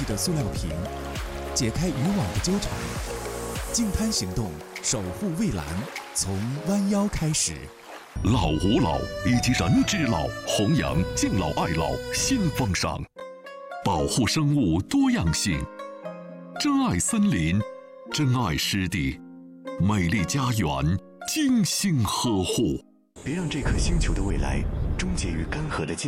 的塑料瓶，解开渔网的纠缠。净滩行动，守护蔚蓝，从弯腰开始。 老吾老以及人之老，弘扬敬老爱老新风尚，保护生物多样性，珍爱森林，珍爱湿地，美丽家园精心呵护。 别让这颗星球的未来终结于干涸的